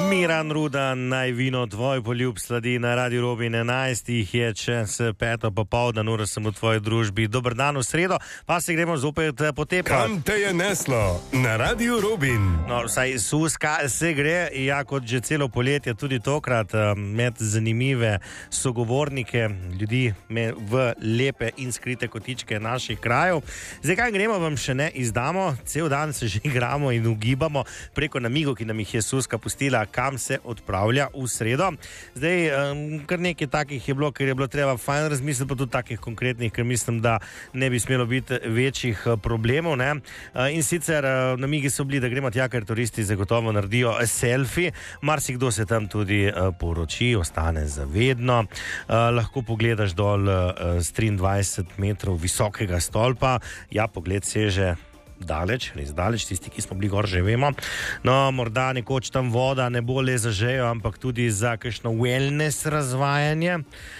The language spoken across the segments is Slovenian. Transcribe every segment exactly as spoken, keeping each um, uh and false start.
Miran Rudan, naj vino tvoj poljub sladi na Radio Robin enajst, jih je čez peto popoldan, ura sem v tvoji družbi. Dober dan v sredo, pa se gremo zopet potepati. Kam te je neslo? Na Radio Robin. No, vsaj suska se gre, ja, kot že celo poletje, tudi tokrat med zanimive sogovornike, ljudi v lepe in skrite kotičke naših krajev. Zdaj, kaj gremo, vam še ne izdamo, cel dan se že igramo in ugibamo preko namigov, ki nam jih je suska pustila, kam se odpravlja v sredo. Zdaj, kar nekaj takih je bilo, ker je bilo treba fajn razmisliti, pa tudi takih konkretnih, ker mislim, da ne bi smelo biti večjih problemov, ne. In sicer namigi so bili, da gremo tja, ker turisti zagotovo naredijo selfie, marsikdo se tam tudi poroči, ostane zavedno. Lahko pogledaš dol z triindvajset metrov visokega stolpa, ja, pogled seže daleč, res daleč, tisti, ki smo bili gor, že vemo. No, morda nekoč tam voda ne bo le za žejo, ampak tudi za kakšno wellness razvajanje.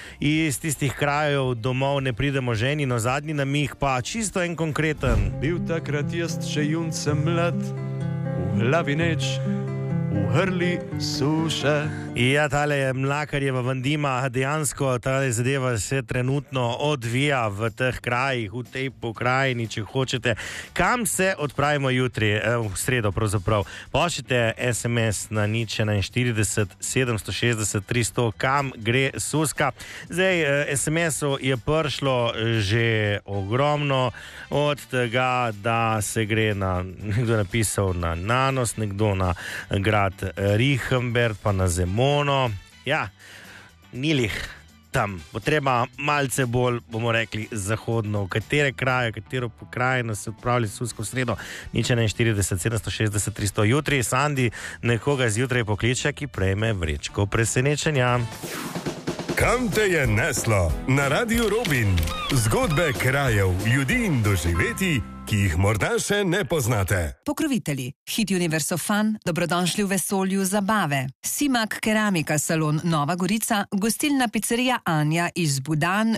Iz tistih krajev domov ne pridemo ženi, no zadnji namig pa čisto en konkreten. Bil takrat jaz še juncem mlad, v glavi neč, v hrli suše. Ja, tale je Mlakarjeva Vandima, dejansko tale zadeva se trenutno odvija v teh krajih, v tej pokrajini, če hočete. Kam se odpravimo jutri, v sredo pravzaprav? Pošljite es em es na nič enainštirideset sedemsto šestdeset tristo, kam gre suska. Zdaj, es em esov je prišlo že ogromno, od tega, da se gre na, nekdo napisal na Nanos, nekdo na grad Rihembert, pa na Zemono. Ja, nilih tam. Bo treba malce bolj, bomo rekli, zahodno. V katere kraje, katero pokrajino se odpravlja susko v sredo? nič enainštirideset sedemsto šestdeset tristo. Jutri Sandi nekoga zjutraj pokliče, ki prejme vrečko presenečenja. Kam te je neslo? Na Radio Robin. Zgodbe krajev, ljudi in doživeti, ki jih morda še ne poznate. Pokrovitelji: Hit Universo Fun, dobrodošli v vesolju zabave. Simak Keramika salon Nova Gorica, gostilna pizzerija Anja iz Budan,